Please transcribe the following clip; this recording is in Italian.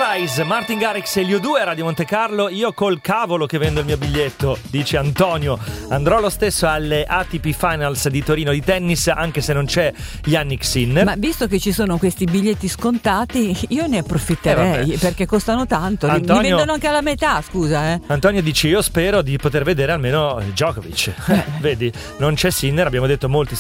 Paradise, Martin Garrix e gli U2 a Radio Monte Carlo. Io col cavolo che vendo il mio biglietto, dice Antonio. Andrò lo stesso alle ATP Finals di Torino di tennis, anche se non c'è Yannick Sinner. Ma visto che ci sono questi biglietti scontati, io ne approfitterei, perché costano tanto. Antonio, li vendono anche alla metà, scusa. Antonio dice: io spero di poter vedere almeno Djokovic. Vedi, non c'è Sinner, abbiamo detto molti